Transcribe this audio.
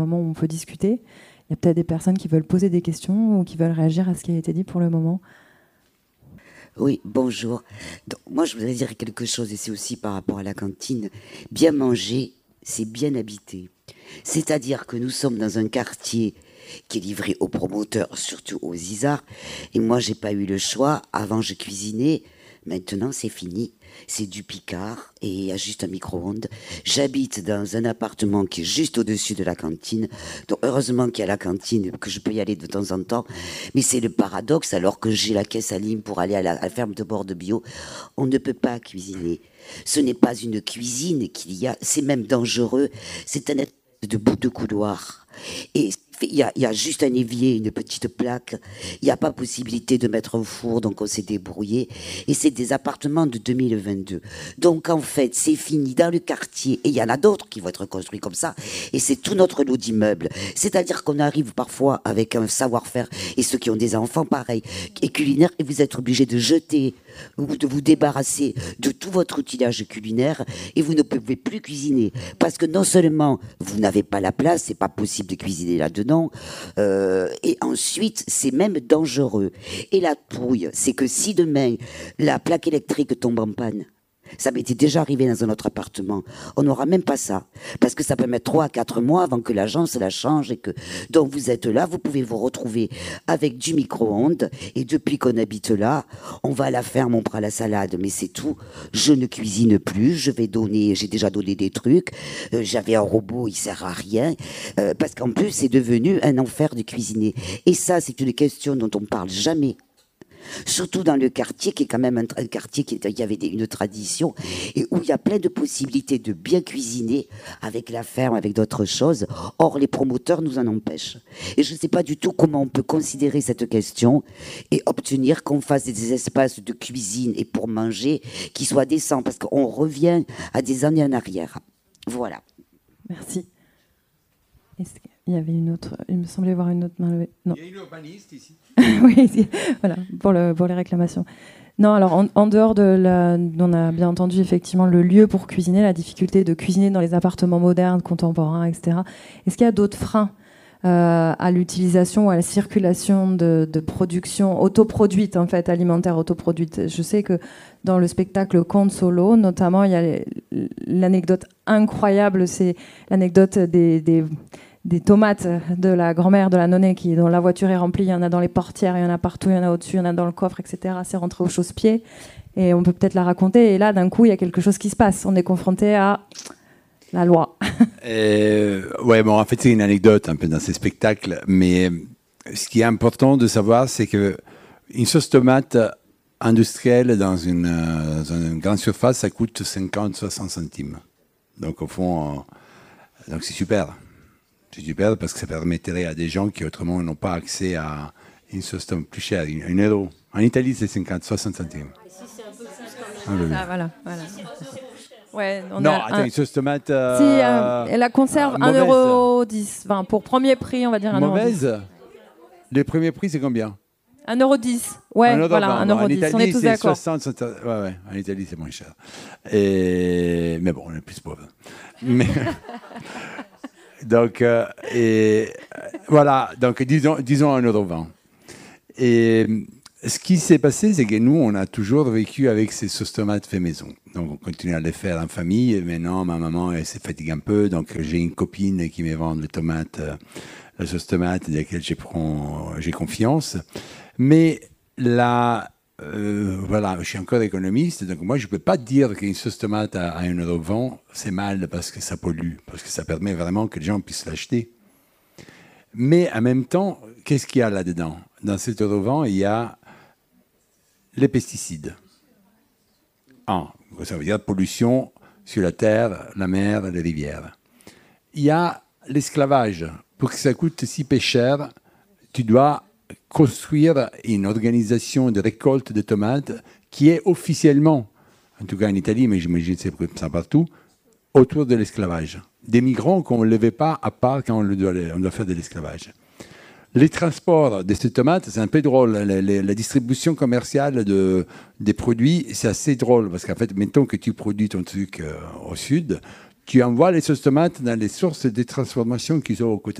moment où on peut discuter. Il y a peut-être des personnes qui veulent poser des questions ou qui veulent réagir à ce qui a été dit pour le moment. Oui, bonjour. Donc, moi, je voudrais dire quelque chose, et c'est aussi par rapport à la cantine. Bien manger, c'est bien habiter. C'est-à-dire que nous sommes dans un quartier qui est livré aux promoteurs, surtout aux Isards. Et moi, j'ai pas eu le choix. Avant, je cuisinais. Maintenant, c'est fini. C'est du Picard et il y a juste un micro-ondes. J'habite dans un appartement qui est juste au-dessus de la cantine. Donc, heureusement qu'il y a la cantine, que je peux y aller de temps en temps. Mais c'est le paradoxe, alors que j'ai la caisse à ligne pour aller à la ferme de bord de bio. On ne peut pas cuisiner. Ce n'est pas une cuisine qu'il y a. C'est même dangereux. C'est un espèce de bout de couloir. Et il y a juste un évier, une petite plaque. Il n'y a pas possibilité de mettre un four, donc on s'est débrouillé. Et c'est des appartements de 2022. Donc en fait, c'est fini dans le quartier. Et il y en a d'autres qui vont être construits comme ça. Et c'est tout notre lot d'immeubles. C'est-à-dire qu'on arrive parfois avec un savoir-faire, et ceux qui ont des enfants, pareil, et culinaire, et vous êtes obligés de jeter ou de vous débarrasser de tout votre outillage culinaire, et vous ne pouvez plus cuisiner. Parce que non seulement vous n'avez pas la place, c'est pas possible de cuisiner là-dedans, et ensuite, c'est même dangereux. Et la trouille, c'est que si demain, la plaque électrique tombe en panne, ça m'était déjà arrivé dans un autre appartement. On n'aura même pas ça. Parce que ça peut mettre 3 à 4 mois avant que l'agence la change. Donc vous êtes là, vous pouvez vous retrouver avec du micro-ondes. Et depuis qu'on habite là, on va à la ferme, on prend la salade. Mais c'est tout. Je ne cuisine plus. J'ai déjà donné des trucs. J'avais un robot, il sert à rien. Parce qu'en plus, c'est devenu un enfer de cuisiner. Et ça, c'est une question dont on ne parle jamais. Surtout dans le quartier qui est quand même un quartier qui il y avait une tradition et où il y a plein de possibilités de bien cuisiner avec la ferme, avec d'autres choses. Or, les promoteurs nous en empêchent. Et je ne sais pas du tout comment on peut considérer cette question et obtenir qu'on fasse des espaces de cuisine et pour manger qui soient décents, parce qu'on revient à des années en arrière. Voilà. Merci. Il y avait une autre, il me semblait voir une autre main levée. Non. Il y a une urbaniste ici. Oui, voilà, pour les réclamations. Non, alors en dehors on a bien entendu effectivement le lieu pour cuisiner, la difficulté de cuisiner dans les appartements modernes, contemporains, etc. Est-ce qu'il y a d'autres freins à l'utilisation ou à la circulation de production autoproduite, en fait, alimentaire autoproduite? Je sais que dans le spectacle Conte Solo, notamment, il y a l'anecdote incroyable, c'est l'anecdote des tomates de la grand-mère de la nonnée dont la voiture est remplie. Il y en a dans les portières, il y en a partout, il y en a au-dessus, il y en a dans le coffre, etc. C'est rentré au chausse-pied. Et on peut peut-être la raconter. Et là, d'un coup, il y a quelque chose qui se passe. On est confronté à la loi. Ouais, bon, en fait, c'est une anecdote un peu dans ces spectacles. Mais ce qui est important de savoir, c'est qu'une sauce tomate industrielle dans une grande surface, ça coûte 50-60 centimes. Donc, au fond, donc c'est super. C'est super parce que ça permettrait à des gens qui autrement n'ont pas accès à une sauce tomate plus chère, 1 euro. En Italie, c'est 50-60 centimes. Ah, voilà. Ouais, attends, une sauce tomate... Si, la conserve 1,10 €. Enfin, pour premier prix, on va dire 1,10 €. Mauvaise. Le premier prix, c'est combien? 1,10 €. Ouais, voilà, 1,10 €. En Italie, on est tous d'accord. 60, ouais, en Italie, c'est moins cher. Mais bon, on est plus pauvres. Mais... Donc, voilà, donc disons 1,20 €. Et ce qui s'est passé, c'est que nous, on a toujours vécu avec ces sauces tomates fait maison. Donc, on continue à les faire en famille. Et maintenant, ma maman, elle se fatigue un peu. Donc, j'ai une copine qui me vend les tomates, la sauce tomate, laquelle j'ai confiance. Mais là, voilà, je suis encore économiste, donc moi je ne peux pas dire qu'une sauce tomate à 1,20 €, c'est mal parce que ça pollue, parce que ça permet vraiment que les gens puissent l'acheter. Mais en même temps, qu'est-ce qu'il y a là-dedans? Dans cet 1,20 €, il y a les pesticides. Ça veut dire pollution sur la terre, la mer, les rivières. Il y a l'esclavage. Pour que ça coûte si peu cher, tu dois construire une organisation de récolte de tomates qui est officiellement, en tout cas en Italie, mais j'imagine que c'est ça partout, autour de l'esclavage. Des migrants qu'on ne levait pas à part quand on doit faire de l'esclavage. Les transports de ces tomates, c'est un peu drôle. La distribution commerciale des produits, c'est assez drôle parce qu'en fait, mettons que tu produis ton truc au sud, tu envoies les sauces tomates dans les sources de transformation qu'ils ont au côté